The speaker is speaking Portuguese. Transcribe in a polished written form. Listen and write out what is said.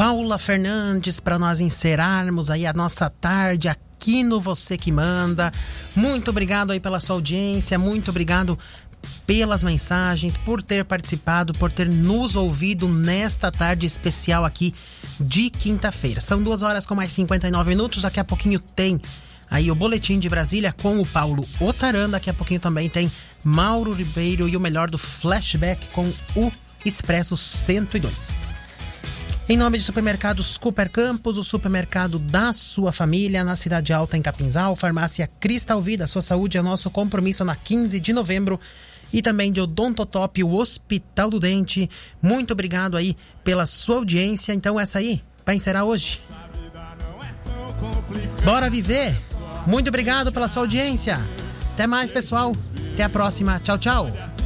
Paula Fernandes, para nós encerrarmos aí a nossa tarde aqui no Você Que Manda. Muito obrigado aí pela sua audiência, muito obrigado pelas mensagens, por ter participado, por ter nos ouvido nesta tarde especial aqui de quinta-feira. São 2h mais 59. Daqui a pouquinho tem aí o Boletim de Brasília com o Paulo Otaran. Daqui a pouquinho também tem Mauro Ribeiro e o melhor do Flashback com o Expresso 102. Em nome de Supermercados Cooper Campos, o supermercado da sua família, na Cidade Alta, em Capinzal, Farmácia Cristal Vida, sua saúde é nosso compromisso, na 15 de novembro. E também de Odontotop, o Hospital do Dente. Muito obrigado aí pela sua audiência. Então essa aí, para encerrar hoje. Bora viver! Muito obrigado pela sua audiência. Até mais, pessoal. Até a próxima. Tchau, tchau.